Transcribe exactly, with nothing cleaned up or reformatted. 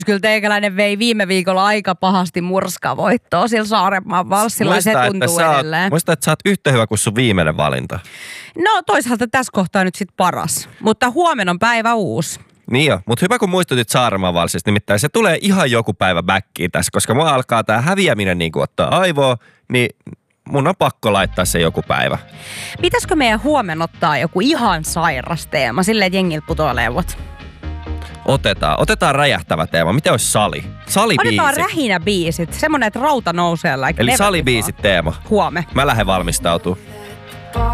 Kyllä teikäläinen vei viime viikolla aika pahasti murskavoittoa sillä Saarenmaan valssilla ja se tuntuu että edelleen. Oot, muista, että sä oot yhtä hyvä kuin sun viimeinen valinta. No toisaalta tässä kohtaa nyt sit paras, mutta huomenna on päivä uusi. Niin jo, mutta hyvä kun muistutit Saarenmaan valssista, nimittäin se tulee ihan joku päivä backiin tässä, koska mua alkaa tää häviäminen niin kuin ottaa aivoa, niin mun on pakko laittaa se joku päivä. Pitäisikö meidän huomenna ottaa joku ihan sairas teema, silleen, että jengiltä putoaa leuvot? Otetaan. Otetaan räjähtävä teema. Miten olisi sali? Salibiisi. Otetaan rähinäbiisit. Semmoinen, että rauta nousee. Like Eli salibiisit teema. Huome. Mä lähden valmistautumaan.